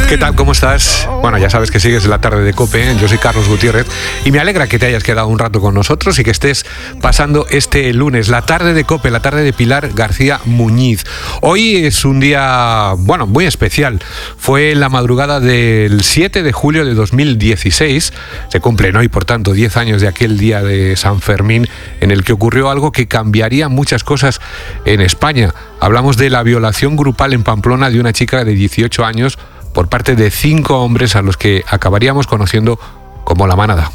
¿Qué tal? ¿Cómo estás? Bueno, ya sabes que sigues la tarde de COPE. Yo soy Carlos Gutiérrez y me alegra que te hayas quedado un rato con nosotros y que estés pasando este lunes, la tarde de COPE, la tarde de Pilar García Muñiz. Hoy es un día, bueno, muy especial. Fue la madrugada del 7 de julio de 2016. Se cumplen hoy, por tanto, 10 años de aquel día de San Fermín en el que ocurrió algo que cambiaría muchas cosas en España. Hablamos de la violación grupal en Pamplona de una chica de 18 años por parte de 5 hombres a los que acabaríamos conociendo como la Manada.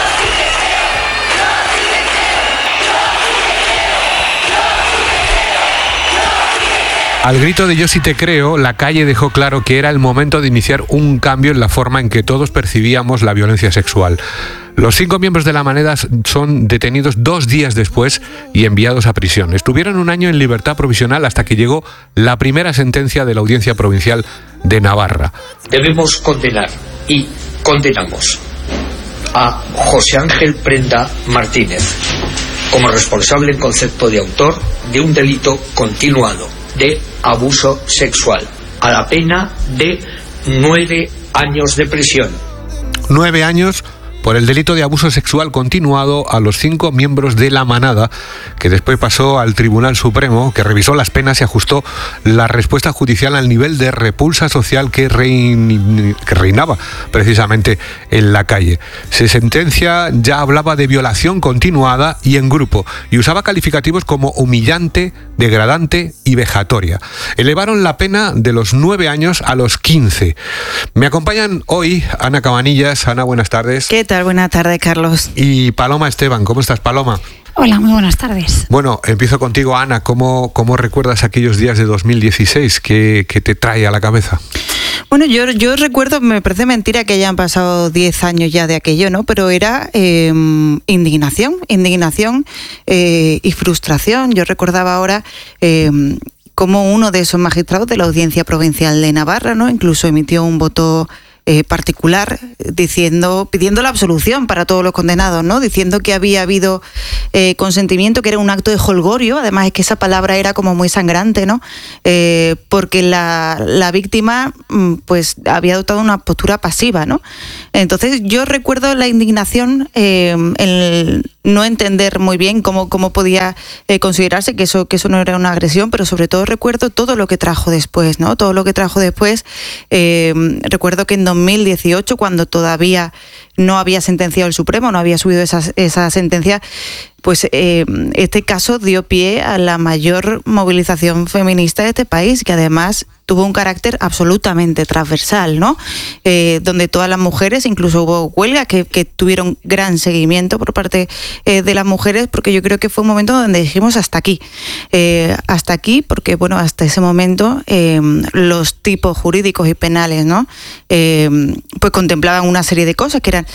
Al grito de "yo sí te creo", la calle dejó claro que era el momento de iniciar un cambio en la forma en que todos percibíamos la violencia sexual. Los 5 miembros de la Manada son detenidos 2 días después y enviados a prisión. Estuvieron un año en libertad provisional hasta que llegó la primera sentencia de la Audiencia Provincial de Navarra. Debemos condenar y condenamos a José Ángel Prenda Martínez como responsable en concepto de autor de un delito continuado de abuso sexual, a la pena de 9 años de prisión. 9 años por el delito de abuso sexual continuado a los 5 miembros de la Manada, que después pasó al Tribunal Supremo, que revisó las penas y ajustó la respuesta judicial al nivel de repulsa social que reinaba precisamente en la calle. Su sentencia ya hablaba de violación continuada y en grupo, y usaba calificativos como humillante, degradante y vejatoria. Elevaron la pena de los 9 años a los 15. Me acompañan hoy Ana Cabanillas. Ana, buenas tardes. ¿Qué tal? Buenas tardes, Carlos. Y Paloma Esteban. ¿Cómo estás, Paloma? Hola, muy buenas tardes. Bueno, empiezo contigo, Ana. ¿Cómo recuerdas aquellos días de 2016? ¿Qué te trae a la cabeza? Bueno, yo recuerdo, me parece mentira que hayan pasado 10 años ya de aquello, ¿no? Pero era indignación y frustración. Yo recordaba ahora cómo uno de esos magistrados de la Audiencia Provincial de Navarra, ¿no?, incluso emitió un voto particular pidiendo la absolución para todos los condenados, ¿no?, diciendo que había habido consentimiento, que era un acto de jolgorio. Además es que esa palabra era como muy sangrante, ¿no?, porque la víctima pues había adoptado una postura pasiva, ¿no? Entonces yo recuerdo la indignación, el no entender muy bien cómo podía considerarse que eso no era una agresión, pero sobre todo recuerdo todo lo que trajo después, ¿no? Todo lo que trajo después. Recuerdo que en 2018, cuando todavía no había sentenciado el Supremo, no había subido esa sentencia, pues este caso dio pie a la mayor movilización feminista de este país, que además tuvo un carácter absolutamente transversal, ¿no? Donde todas las mujeres, incluso hubo huelgas que tuvieron gran seguimiento por parte de las mujeres, porque yo creo que fue un momento donde dijimos hasta aquí, porque bueno, hasta ese momento los tipos jurídicos y penales, ¿no?, pues contemplaban una serie de cosas que eran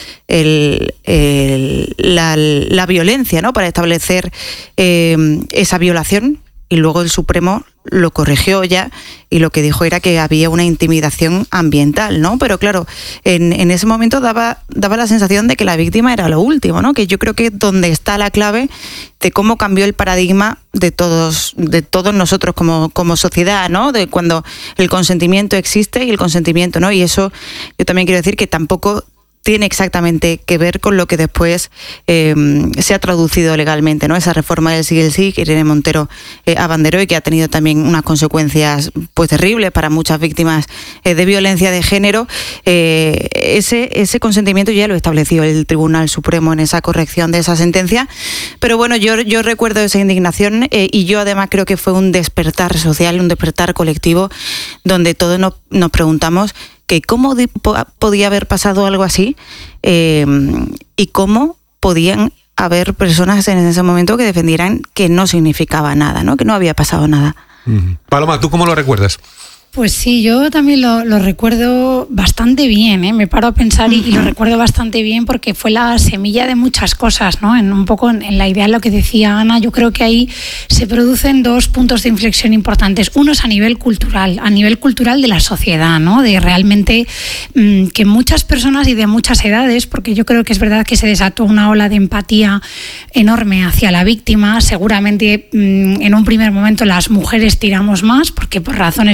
la violencia, ¿no?, para establecer esa violación, y luego el Supremo lo corrigió ya y lo que dijo era que había una intimidación ambiental, ¿no? Pero claro, en ese momento daba la sensación de que la víctima era lo último, ¿no? Que yo creo que es donde está la clave de cómo cambió el paradigma de todos nosotros como sociedad, ¿no? De cuando el consentimiento existe y el consentimiento no. Y eso yo también quiero decir que tampoco tiene exactamente que ver con lo que después se ha traducido legalmente, ¿no? Esa reforma del sí que Irene Montero abanderó y que ha tenido también unas consecuencias pues terribles para muchas víctimas de violencia de género. Ese consentimiento ya lo estableció el Tribunal Supremo en esa corrección de esa sentencia. Pero bueno, yo recuerdo esa indignación y yo además creo que fue un despertar social, un despertar colectivo, donde todos nos preguntamos que cómo podía haber pasado algo así y cómo podían haber personas en ese momento que defendieran que no significaba nada, ¿no?, que no había pasado nada. Paloma, ¿tú cómo lo recuerdas? Pues sí, yo también lo recuerdo bastante bien, ¿eh? Me paro a pensar y lo recuerdo bastante bien porque fue la semilla de muchas cosas, ¿no? Un poco en la idea de lo que decía Ana, yo creo que ahí se producen 2 puntos de inflexión importantes. Uno es a nivel cultural de la sociedad, ¿no? De realmente que muchas personas y de muchas edades, porque yo creo que es verdad que se desató una ola de empatía enorme hacia la víctima. Seguramente en un primer momento las mujeres tiramos más, porque por razones obvias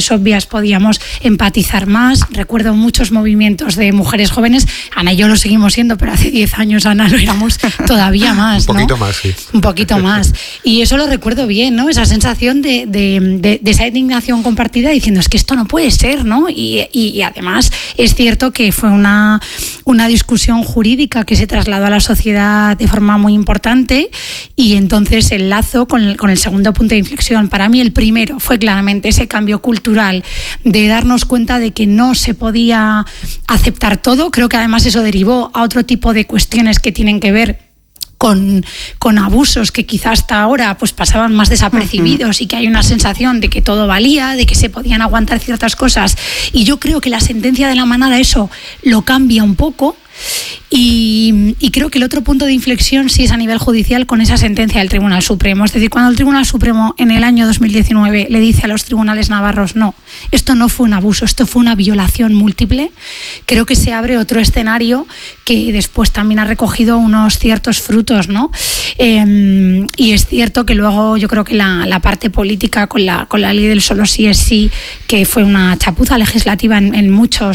ellas podíamos empatizar más. Recuerdo muchos movimientos de mujeres jóvenes. Ana y yo lo seguimos siendo, pero hace 10 años, Ana, lo éramos todavía más. Un poquito más, sí. Un poquito más. Y eso lo recuerdo bien, ¿no? Esa sensación de esa indignación compartida diciendo, es que esto no puede ser, ¿no? Y además es cierto que fue una discusión jurídica que se trasladó a la sociedad de forma muy importante, y entonces el lazo con el segundo punto de inflexión. Para mí el primero fue claramente ese cambio cultural de darnos cuenta de que no se podía aceptar todo. Creo que además eso derivó a otro tipo de cuestiones que tienen que ver con abusos que quizás hasta ahora pues pasaban más desapercibidos, y que hay una sensación de que todo valía, de que se podían aguantar ciertas cosas, y yo creo que la sentencia de la manada eso lo cambia un poco. Y creo que el otro punto de inflexión sí es a nivel judicial con esa sentencia del Tribunal Supremo. Es decir, cuando el Tribunal Supremo en el año 2019 le dice a los tribunales navarros, no, esto no fue un abuso, esto fue una violación múltiple, creo que se abre otro escenario que después también ha recogido unos ciertos frutos, ¿no? Y es cierto que luego yo creo que la parte política con la ley del solo sí es sí, que fue una chapuza legislativa en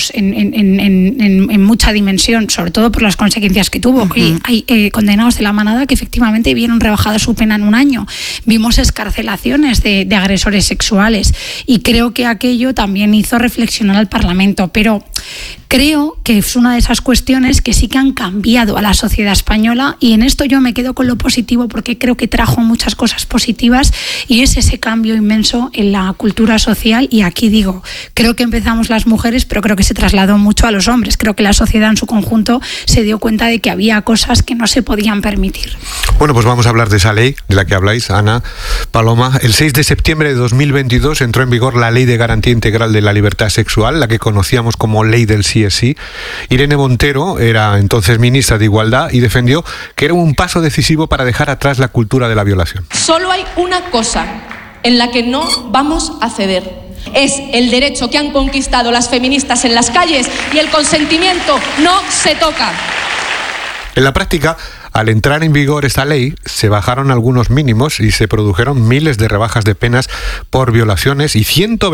mucha dimensión, sobre todo por las consecuencias que tuvo. Y hay condenados de la manada que efectivamente vieron rebajada su pena en un año. Vimos excarcelaciones de agresores sexuales, y creo que aquello también hizo reflexionar al Parlamento. Pero creo que es una de esas cuestiones que sí que han cambiado a la sociedad española, y en esto yo me quedo con lo positivo porque creo que trajo muchas cosas positivas, y es ese cambio inmenso en la cultura social. Y aquí digo, creo que empezamos las mujeres, pero creo que se trasladó mucho a los hombres. Creo que la sociedad en su conjunto se dio cuenta de que había cosas que no se podían permitir. Bueno, pues vamos a hablar de esa ley de la que habláis, Ana, Paloma. El 6 de septiembre de 2022 entró en vigor la Ley de Garantía Integral de la Libertad Sexual, la que conocíamos como Ley del Sí es Sí. Irene Montero era entonces ministra de Igualdad y defendió que era un paso decisivo para dejar atrás la cultura de la violación. Solo hay una cosa en la que no vamos a ceder. Es el derecho que han conquistado las feministas en las calles, y el consentimiento no se toca. En la práctica, al entrar en vigor esta ley, se bajaron algunos mínimos y se produjeron miles de rebajas de penas por violaciones, y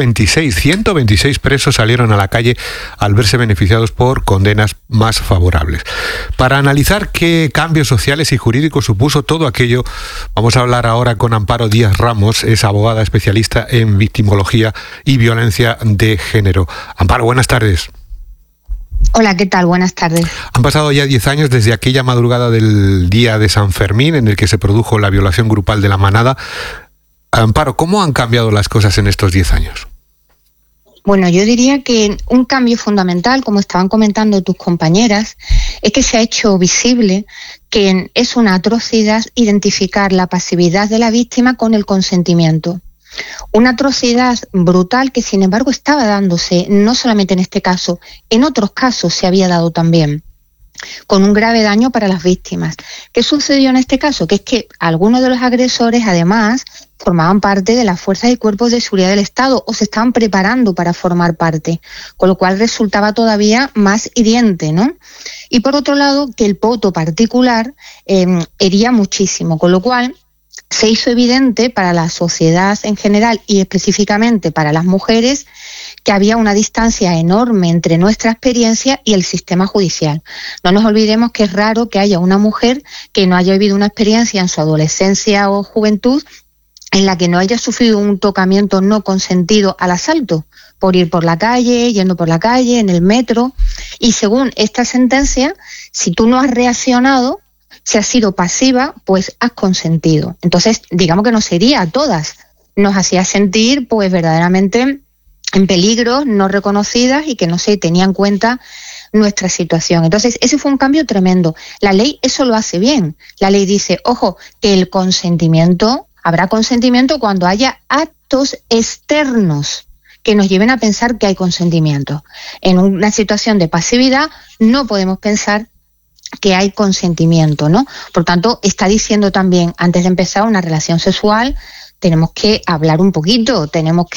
126 presos salieron a la calle al verse beneficiados por condenas más favorables. Para analizar qué cambios sociales y jurídicos supuso todo aquello, vamos a hablar ahora con Amparo Díaz Ramos, es abogada especialista en victimología y violencia de género. Amparo, buenas tardes. Hola, ¿qué tal? Buenas tardes. Han pasado ya 10 años desde aquella madrugada del día de San Fermín en el que se produjo la violación grupal de la manada. Amparo, ¿cómo han cambiado las cosas en estos 10 años? Bueno, yo diría que un cambio fundamental, como estaban comentando tus compañeras, es que se ha hecho visible que es una atrocidad identificar la pasividad de la víctima con el consentimiento. Una atrocidad brutal que, sin embargo, estaba dándose no solamente en este caso, en otros casos se había dado también, con un grave daño para las víctimas. ¿Qué sucedió en este caso? Que es que algunos de los agresores, además, formaban parte de las fuerzas y cuerpos de seguridad del Estado o se estaban preparando para formar parte, con lo cual resultaba todavía más hiriente, ¿no? Y por otro lado, que el poto particular hería muchísimo, con lo cual se hizo evidente para la sociedad en general y específicamente para las mujeres que había una distancia enorme entre nuestra experiencia y el sistema judicial. No nos olvidemos que es raro que haya una mujer que no haya vivido una experiencia en su adolescencia o juventud en la que no haya sufrido un tocamiento no consentido al asalto, por ir por la calle, yendo por la calle, en el metro. Y según esta sentencia, si tú no has reaccionado, si has sido pasiva, pues has consentido. Entonces, digamos que nos hería a todas. Nos hacía sentir, pues, verdaderamente en peligro, no reconocidas y que no se tenía en cuenta nuestra situación. Entonces, ese fue un cambio tremendo. La ley eso lo hace bien. La ley dice, ojo, que el consentimiento, habrá consentimiento cuando haya actos externos que nos lleven a pensar que hay consentimiento. En una situación de pasividad no podemos pensar que hay consentimiento, ¿no? Por tanto, está diciendo también, antes de empezar una relación sexual, tenemos que hablar un poquito,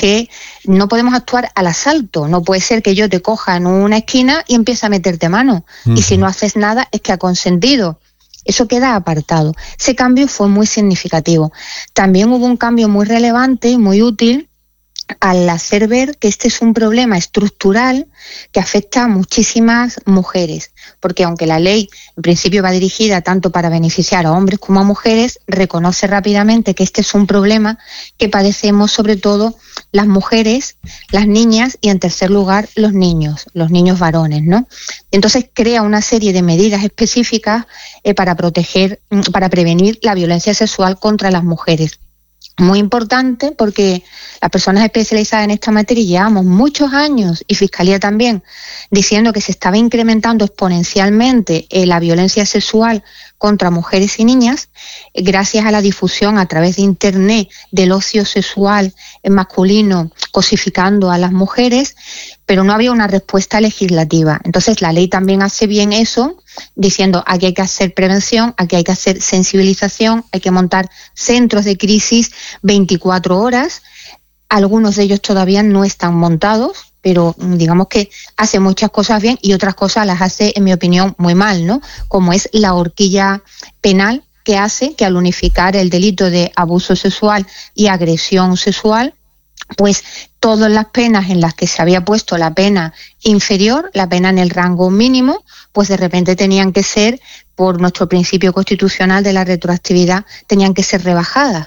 no podemos actuar al asalto, no puede ser que yo te coja en una esquina y empiece a meterte mano, y si no haces nada es que ha consentido. Eso queda apartado. Ese cambio fue muy significativo. También hubo un cambio muy relevante y muy útil al hacer ver que este es un problema estructural que afecta a muchísimas mujeres, porque aunque la ley en principio va dirigida tanto para beneficiar a hombres como a mujeres, reconoce rápidamente que este es un problema que padecemos sobre todo las mujeres, las niñas y en tercer lugar los niños varones, ¿no? Entonces crea una serie de medidas específicas para prevenir la violencia sexual contra las mujeres. Muy importante porque las personas especializadas en esta materia llevamos muchos años, y Fiscalía también, diciendo que se estaba incrementando exponencialmente la violencia sexual contra mujeres y niñas gracias a la difusión a través de Internet del ocio sexual masculino cosificando a las mujeres, pero no había una respuesta legislativa. Entonces la ley también hace bien eso, diciendo aquí hay que hacer prevención, aquí hay que hacer sensibilización, hay que montar centros de crisis 24 horas. Algunos de ellos todavía no están montados, pero digamos que hace muchas cosas bien y otras cosas las hace, en mi opinión, muy mal, ¿no? Como es la horquilla penal que hace que al unificar el delito de abuso sexual y agresión sexual, pues todas las penas en las que se había puesto la pena inferior, la pena en el rango mínimo, pues de repente tenían que ser, por nuestro principio constitucional de la retroactividad, tenían que ser rebajadas.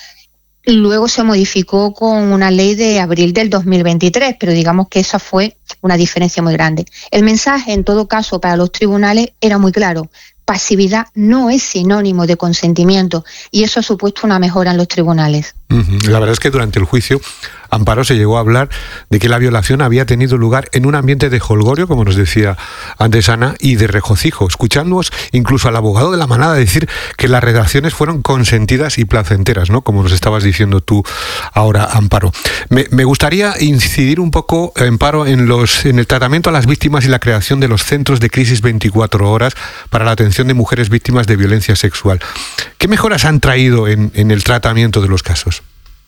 Luego se modificó con una ley de abril del 2023, pero digamos que esa fue una diferencia muy grande. El mensaje, en todo caso, para los tribunales era muy claro. Pasividad no es sinónimo de consentimiento y eso ha supuesto una mejora en los tribunales. La verdad es que durante el juicio, Amparo, se llegó a hablar de que la violación había tenido lugar en un ambiente de jolgorio, como nos decía antes Ana, y de regocijo. Escuchamos incluso al abogado de la manada decir que las relaciones fueron consentidas y placenteras, ¿no? Como nos estabas diciendo tú ahora, Amparo. Me gustaría incidir un poco, Amparo, en el tratamiento a las víctimas y la creación de los centros de crisis 24 horas para la atención de mujeres víctimas de violencia sexual. ¿Qué mejoras han traído en el tratamiento de los casos?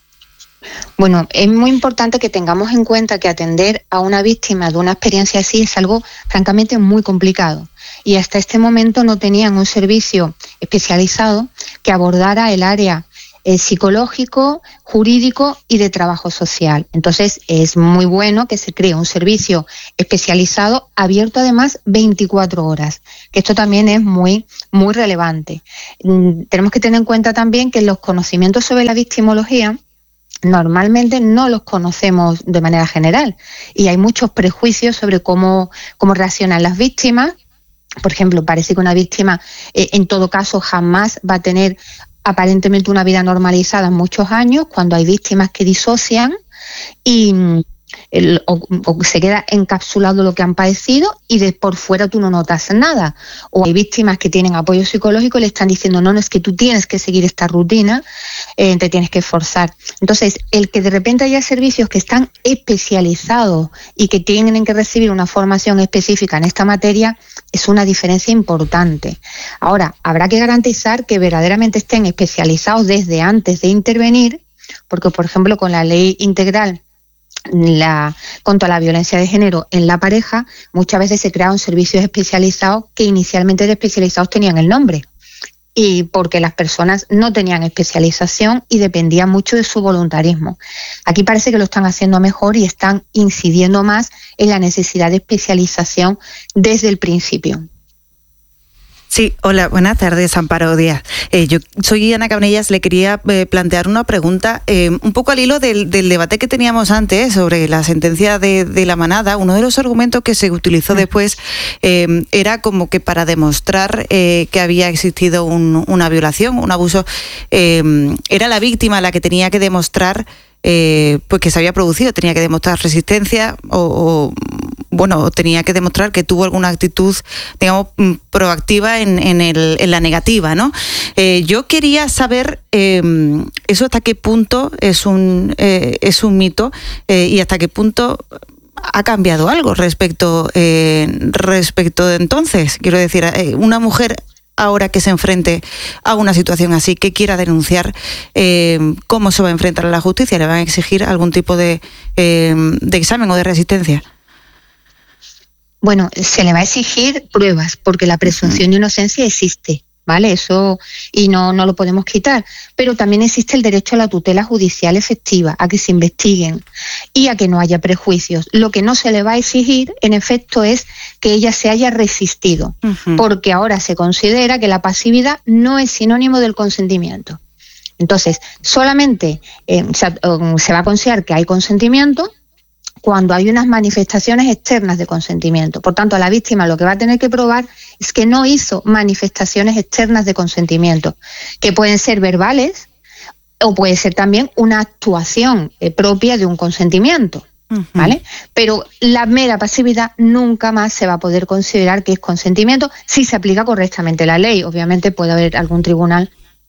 Bueno, es muy importante que tengamos en cuenta que atender a una víctima de una experiencia así es algo francamente muy complicado. Y hasta este momento no tenían un servicio especializado que abordara el área psicológico, jurídico y de trabajo social. Entonces es muy bueno que se cree un servicio especializado abierto además 24 horas, que esto también es muy, muy relevante. Tenemos que tener en cuenta también que los conocimientos sobre la victimología normalmente no los conocemos de manera general y hay muchos prejuicios sobre cómo reaccionan las víctimas. Por ejemplo, parece que una víctima en todo caso jamás va a tener aparentemente una vida normalizada en muchos años, cuando hay víctimas que disocian y o se queda encapsulado lo que han padecido y de por fuera tú no notas nada. O hay víctimas que tienen apoyo psicológico y le están diciendo no, es que tú tienes que seguir esta rutina, te tienes que esforzar. Entonces, el que de repente haya servicios que están especializados y que tienen que recibir una formación específica en esta materia es una diferencia importante. Ahora, habrá que garantizar que verdaderamente estén especializados desde antes de intervenir, porque, por ejemplo, con la ley integral contra la violencia de género en la pareja, muchas veces se crearon servicios especializados que inicialmente de especializados tenían el nombre, y porque las personas no tenían especialización y dependían mucho de su voluntarismo. Aquí parece que lo están haciendo mejor y están incidiendo más en la necesidad de especialización desde el principio. Sí, hola, buenas tardes, Amparo Díaz. Yo soy Ana Cabanillas, le quería plantear una pregunta un poco al hilo del debate que teníamos antes sobre la sentencia de la manada. Uno de los argumentos que se utilizó después era como que para demostrar que había existido una violación, un abuso, era la víctima la que tenía que demostrar pues que se había producido, tenía que demostrar resistencia o tenía que demostrar que tuvo alguna actitud, digamos, proactiva en la negativa, ¿no? Yo quería saber eso hasta qué punto es un mito y hasta qué punto ha cambiado algo respecto de entonces. Quiero decir, una mujer ahora que se enfrente a una situación así, que quiera denunciar, ¿cómo se va a enfrentar a la justicia? ¿Le van a exigir algún tipo de examen o de resistencia? Bueno, se le va a exigir pruebas, porque la presunción de inocencia existe. ¿vale? Eso, y no lo podemos quitar. Pero también existe el derecho a la tutela judicial efectiva, a que se investiguen y a que no haya prejuicios. Lo que no se le va a exigir, en efecto, es que ella se haya resistido, porque ahora se considera que la pasividad no es sinónimo del consentimiento. Entonces, solamente se va a considerar que hay consentimiento cuando hay unas manifestaciones externas de consentimiento. Por tanto, a la víctima lo que va a tener que probar es que no hizo manifestaciones externas de consentimiento, que pueden ser verbales o puede ser también una actuación propia de un consentimiento, ¿vale? Pero la mera pasividad nunca más se va a poder considerar que es consentimiento si se aplica correctamente la ley. Obviamente puede haber algún tribunal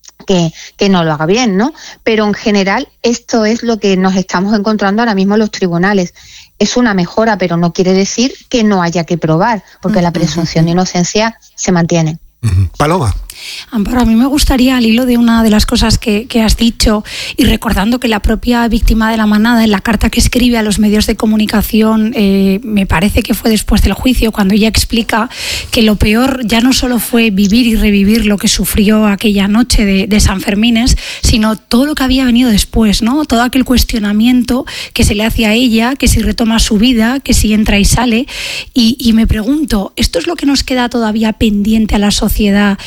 que no lo haga bien, ¿no? Pero en general esto es lo que nos estamos encontrando ahora mismo en los tribunales. Es una mejora, pero no quiere decir que no haya que probar, porque la presunción de inocencia se mantiene. Paloma. Amparo, a mí me gustaría, al hilo de una de las cosas que has dicho, y recordando que la propia víctima de la manada, en la carta que escribe a los medios de comunicación, me parece que fue después del juicio, cuando ella explica que lo peor ya no solo fue vivir y revivir lo que sufrió aquella noche de San Fermines, sino todo lo que había venido después, ¿no? Todo aquel cuestionamiento que se le hace a ella, que si retoma su vida, que si entra y sale. Y me pregunto, ¿esto es lo que nos queda todavía pendiente a la sociedad?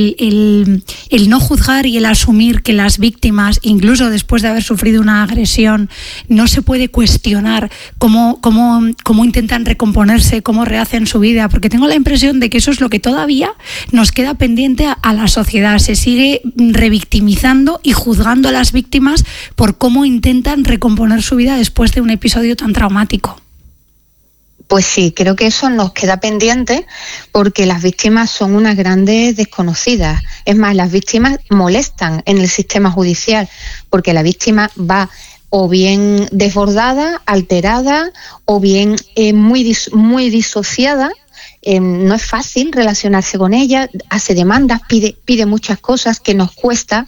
El no juzgar y el asumir que las víctimas, incluso después de haber sufrido una agresión, no se puede cuestionar cómo intentan recomponerse, cómo rehacen su vida, porque tengo la impresión de que eso es lo que todavía nos queda pendiente a la sociedad. Se sigue revictimizando y juzgando a las víctimas por cómo intentan recomponer su vida después de un episodio tan traumático. Pues sí, creo que eso nos queda pendiente porque las víctimas son unas grandes desconocidas. Es más, las víctimas molestan en el sistema judicial porque la víctima va o bien desbordada, alterada, o bien muy disociada. No es fácil relacionarse con ella, hace demandas, pide muchas cosas que nos cuesta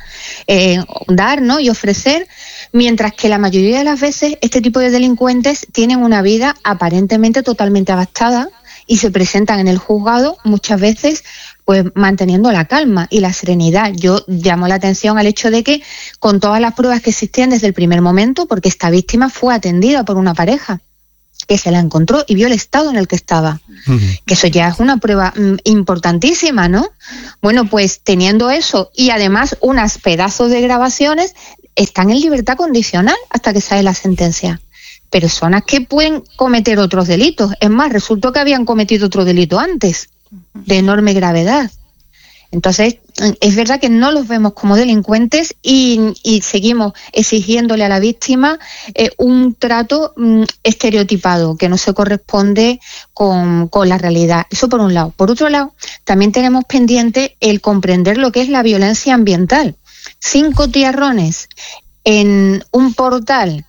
dar, ¿no? Y ofrecer, mientras que la mayoría de las veces este tipo de delincuentes tienen una vida aparentemente totalmente adaptada y se presentan en el juzgado muchas veces pues manteniendo la calma y la serenidad. Yo llamo la atención al hecho de que con todas las pruebas que existían desde el primer momento, porque esta víctima fue atendida por una pareja que se la encontró y vio el estado en el que estaba. Que eso ya es una prueba importantísima, ¿no? Bueno, pues teniendo eso y además unos pedazos de grabaciones, están en libertad condicional hasta que sale la sentencia. Personas que pueden cometer otros delitos. Es más, resultó que habían cometido otro delito antes, de enorme gravedad. Entonces, es verdad que no los vemos como delincuentes y seguimos exigiéndole a la víctima un trato estereotipado que no se corresponde con la realidad. Eso por un lado. Por otro lado, también tenemos pendiente el comprender lo que es la violencia ambiental. 5 tiarrones en un portal,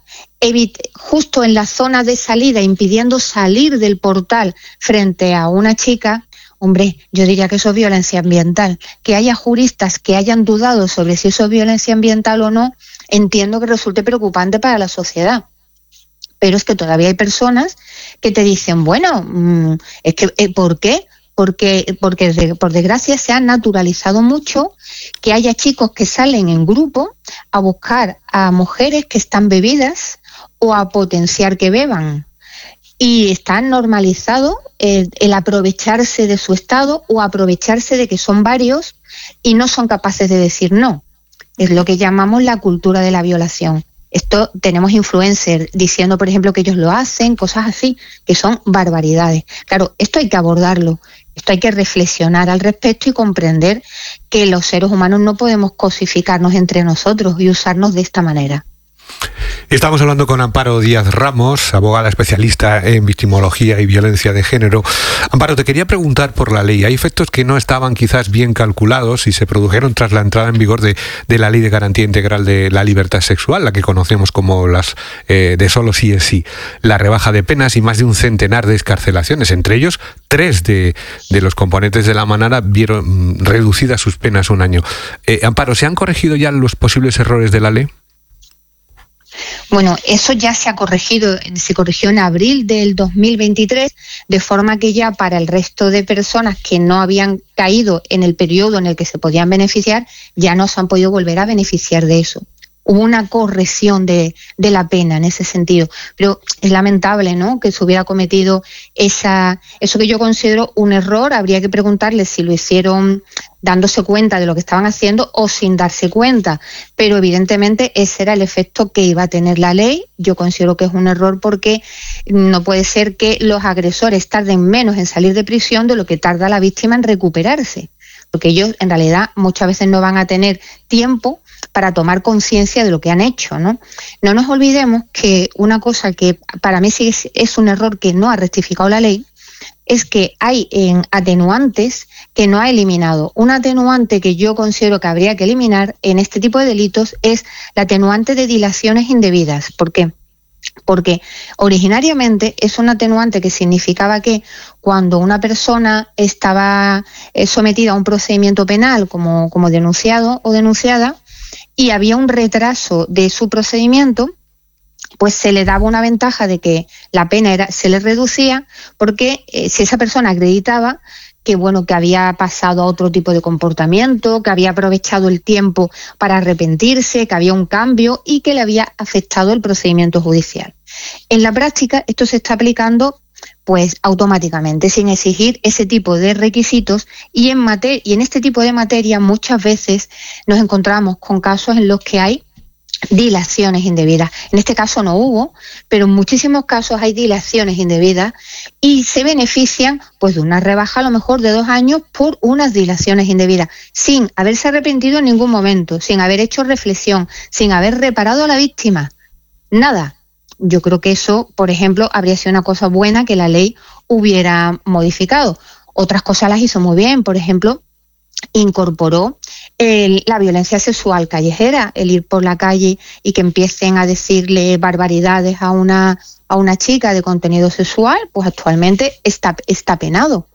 justo en la zona de salida, impidiendo salir del portal frente a una chica. Hombre, yo diría que eso es violencia ambiental. Que haya juristas que hayan dudado sobre si eso es violencia ambiental o no, entiendo que resulte preocupante para la sociedad. Pero es que todavía hay personas que te dicen, bueno, es que ¿por qué? Porque por desgracia se ha naturalizado mucho que haya chicos que salen en grupo a buscar a mujeres que están bebidas o a potenciar que beban. Y está normalizado el aprovecharse de su estado o aprovecharse de que son varios y no son capaces de decir no. Es lo que llamamos la cultura de la violación. Esto tenemos influencers diciendo, por ejemplo, que ellos lo hacen, cosas así, que son barbaridades. Claro, esto hay que abordarlo, esto hay que reflexionar al respecto y comprender que los seres humanos no podemos cosificarnos entre nosotros y usarnos de esta manera. Estamos hablando con Amparo Díaz Ramos, abogada especialista en victimología y violencia de género. Amparo, te quería preguntar por la ley. Hay efectos que no estaban quizás bien calculados y se produjeron tras la entrada en vigor de la Ley de Garantía Integral de la Libertad Sexual, la que conocemos como las de solo sí es sí. La rebaja de penas y más de un centenar de excarcelaciones. Entre ellos, 3 de los componentes de la manada vieron reducidas sus penas un año. Amparo, ¿se han corregido ya los posibles errores de la ley? Bueno, eso ya se corrigió en abril del 2023, de forma que ya para el resto de personas que no habían caído en el periodo en el que se podían beneficiar, ya no se han podido volver a beneficiar de eso. Hubo una corrección de la pena en ese sentido, pero es lamentable, ¿no?, que se hubiera cometido eso que yo considero un error. Habría que preguntarles si lo hicieron dándose cuenta de lo que estaban haciendo o sin darse cuenta, pero evidentemente ese era el efecto que iba a tener la ley. Yo considero que es un error porque no puede ser que los agresores tarden menos en salir de prisión de lo que tarda la víctima en recuperarse, porque ellos en realidad muchas veces no van a tener tiempo para tomar conciencia de lo que han hecho, ¿no? No nos olvidemos que una cosa que para mí sí es un error que no ha rectificado la ley es que hay atenuantes que no ha eliminado. Un atenuante que yo considero que habría que eliminar en este tipo de delitos es la atenuante de dilaciones indebidas. ¿Por qué? Porque originariamente es un atenuante que significaba que cuando una persona estaba sometida a un procedimiento penal como denunciado o denunciada y había un retraso de su procedimiento, pues se le daba una ventaja de que la pena se le reducía, porque si esa persona acreditaba que había pasado a otro tipo de comportamiento, que había aprovechado el tiempo para arrepentirse, que había un cambio y que le había afectado el procedimiento judicial. En la práctica esto se está aplicando pues automáticamente, sin exigir ese tipo de requisitos, y en este tipo de materia muchas veces nos encontramos con casos en los que hay dilaciones indebidas. En este caso no hubo, pero en muchísimos casos hay dilaciones indebidas y se benefician pues de una rebaja a lo mejor de 2 años por unas dilaciones indebidas, sin haberse arrepentido en ningún momento, sin haber hecho reflexión, sin haber reparado a la víctima. Nada. Yo creo que eso, por ejemplo, habría sido una cosa buena que la ley hubiera modificado. Otras cosas las hizo muy bien. Por ejemplo, incorporó la violencia sexual callejera, el ir por la calle y que empiecen a decirle barbaridades a una chica de contenido sexual, pues actualmente está penado.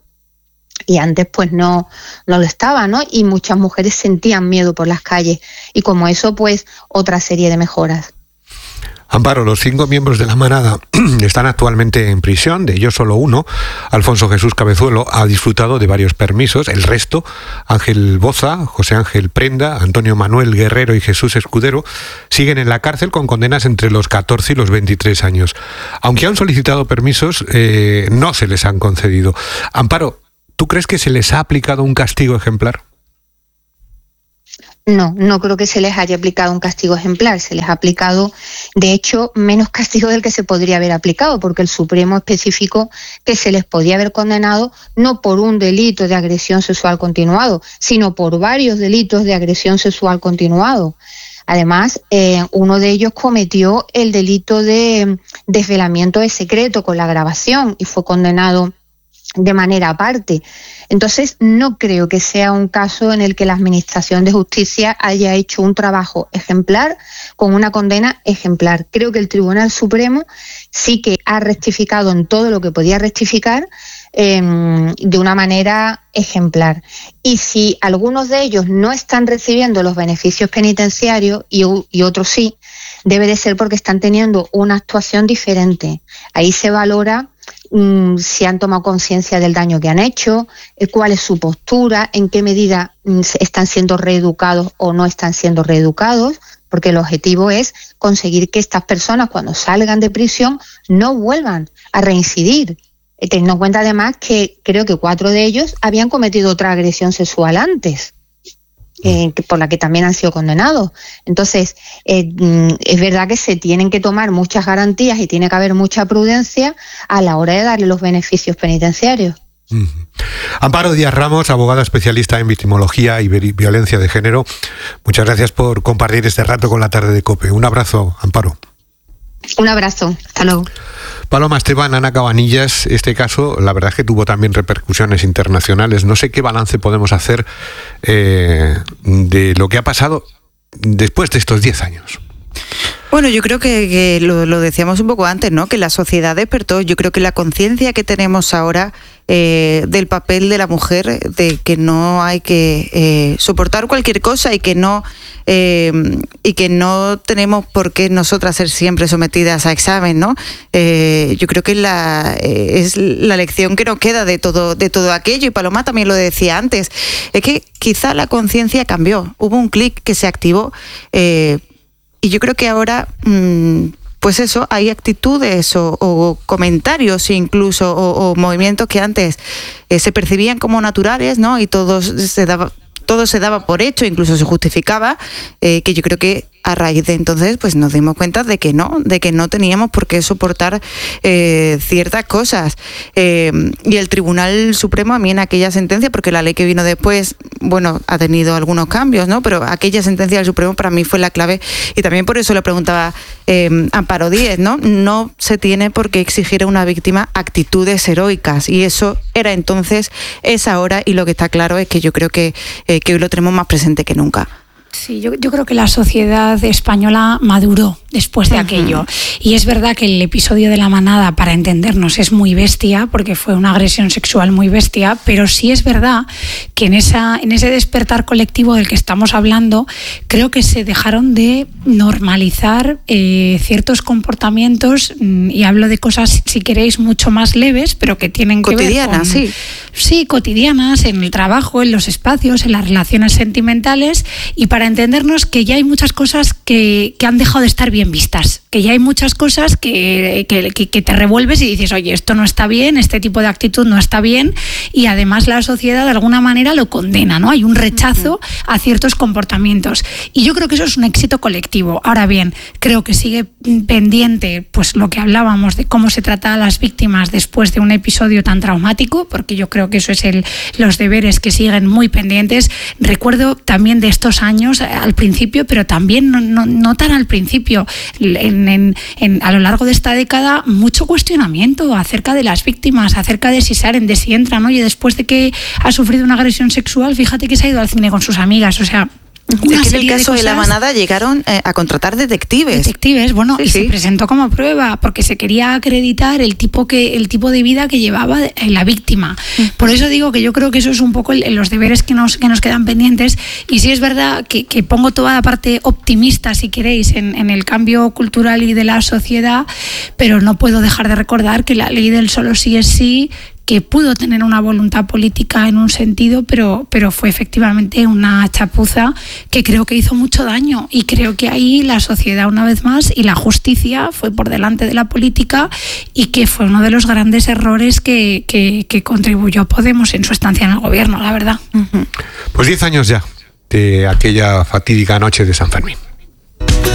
Y antes pues no lo estaba, ¿no? Y muchas mujeres sentían miedo por las calles. Y como eso, pues otra serie de mejoras. Amparo, los 5 miembros de la manada están actualmente en prisión, de ellos solo uno, Alfonso Jesús Cabezuelo, ha disfrutado de varios permisos. El resto, Ángel Boza, José Ángel Prenda, Antonio Manuel Guerrero y Jesús Escudero, siguen en la cárcel con condenas entre los 14 y los 23 años. Aunque han solicitado permisos, no se les han concedido. Amparo, ¿tú crees que se les ha aplicado un castigo ejemplar? No creo que se les haya aplicado un castigo ejemplar. Se les ha aplicado, de hecho, menos castigo del que se podría haber aplicado, porque el Supremo especificó que se les podía haber condenado no por un delito de agresión sexual continuado, sino por varios delitos de agresión sexual continuado. Además, uno de ellos cometió el delito de desvelamiento de secreto con la grabación y fue condenado de manera aparte. Entonces, no creo que sea un caso en el que la Administración de Justicia haya hecho un trabajo ejemplar con una condena ejemplar. Creo que el Tribunal Supremo sí que ha rectificado en todo lo que podía rectificar de una manera ejemplar. Y si algunos de ellos no están recibiendo los beneficios penitenciarios y otros sí, debe de ser porque están teniendo una actuación diferente. Ahí se valora si han tomado conciencia del daño que han hecho, cuál es su postura, en qué medida están siendo reeducados o no están siendo reeducados, porque el objetivo es conseguir que estas personas cuando salgan de prisión no vuelvan a reincidir. Teniendo en cuenta además que creo que 4 de ellos habían cometido otra agresión sexual antes, por la que también han sido condenados. Entonces, es verdad que se tienen que tomar muchas garantías y tiene que haber mucha prudencia a la hora de darle los beneficios penitenciarios. Amparo Díaz Ramos, abogada especialista en victimología y violencia de género, muchas gracias por compartir este rato con la tarde de COPE. Un abrazo, Amparo. Un abrazo, hasta luego. Paloma Esteban, Ana Cabanillas, este caso la verdad es que tuvo también repercusiones internacionales. No sé qué balance podemos hacer de lo que ha pasado después de estos 10 años. Bueno, yo creo que lo decíamos un poco antes, ¿no? Que la sociedad despertó. Yo creo que la conciencia que tenemos ahora del papel de la mujer, de que no hay que soportar cualquier cosa y que no tenemos por qué nosotras ser siempre sometidas a examen, ¿no? Yo creo que es la lección que nos queda de todo aquello, y Paloma también lo decía antes, es que quizá la conciencia cambió, hubo un clic que se activó, y yo creo que ahora, pues eso, hay actitudes o comentarios incluso, o movimientos que antes se percibían como naturales, ¿no? Y todo se daba por hecho, incluso se justificaba, que yo creo que a raíz de entonces pues nos dimos cuenta de que no teníamos por qué soportar ciertas cosas. Y el Tribunal Supremo, a mí en aquella sentencia, porque la ley que vino después, bueno, ha tenido algunos cambios, ¿no? Pero aquella sentencia del Supremo para mí fue la clave, y también por eso le preguntaba Amparo Díez, ¿no? No se tiene por qué exigir a una víctima actitudes heroicas, y eso era entonces, es ahora, y lo que está claro es que yo creo que hoy lo tenemos más presente que nunca. Sí, yo creo que la sociedad española maduró después de aquello. Y es verdad que el episodio de la manada, para entendernos, es muy bestia, porque fue una agresión sexual muy bestia, pero sí es verdad que en ese despertar colectivo del que estamos hablando, creo que se dejaron de normalizar ciertos comportamientos, y hablo de cosas, si queréis, mucho más leves, pero que tienen que ver con... Sí. Sí, cotidianas, en el trabajo, en los espacios, en las relaciones sentimentales, y para entendernos que ya hay muchas cosas que han dejado de estar bien vistas, que ya hay muchas cosas que te revuelves y dices, oye, esto no está bien, este tipo de actitud no está bien, y además la sociedad de alguna manera lo condena, ¿no? Hay un rechazo a ciertos comportamientos, y yo creo que eso es un éxito colectivo. Ahora bien, creo que sigue pendiente pues lo que hablábamos de cómo se trata a las víctimas después de un episodio tan traumático, porque yo creo que eso es los deberes que siguen muy pendientes. Recuerdo también de estos años al principio, pero también no tan al principio, a lo largo de esta década, mucho cuestionamiento acerca de las víctimas, acerca de si salen, de si entran. Oye, después de que ha sufrido una agresión sexual, fíjate que se ha ido al cine con sus amigas, o sea... Es que en el caso de la manada llegaron a contratar detectives. Bueno, sí, y se presentó como prueba porque se quería acreditar el tipo de vida que llevaba la víctima. Por eso digo que yo creo que eso es un poco los deberes que nos quedan pendientes. Y sí es verdad que pongo toda la parte optimista, si queréis, en el cambio cultural y de la sociedad, pero no puedo dejar de recordar que la ley del solo sí es sí, que pudo tener una voluntad política en un sentido, pero fue efectivamente una chapuza que creo que hizo mucho daño, y creo que ahí la sociedad, una vez más, y la justicia fue por delante de la política, y que fue uno de los grandes errores que contribuyó Podemos en su estancia en el gobierno, la verdad. Pues 10 años ya de aquella fatídica noche de San Fermín.